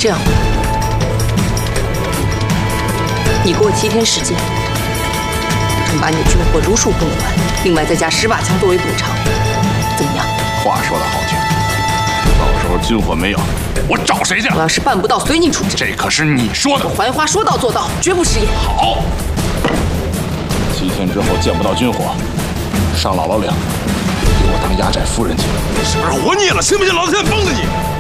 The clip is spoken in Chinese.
这样吧，你给我7天时间，我把你的军火如数供完，另外再加10把枪作为补偿，怎么样？ 话说得好听，到时候军火没有，我找谁去？ 我要是办不到，随你处置。 这可是你说的。 我槐花说到做到，绝不食言。 好，7天之后见不到军火，上姥姥领，给我当压寨夫人去。 你是不是活腻了？信不信老子现在崩了你？